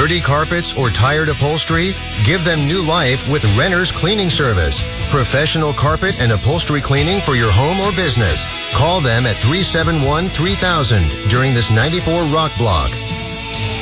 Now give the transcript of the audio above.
dirty carpets, or tired upholstery? Give them new life with Renner's Cleaning Service. Professional carpet and upholstery cleaning for your home or business. Call them at 371-3000 during this 94 Rock Block.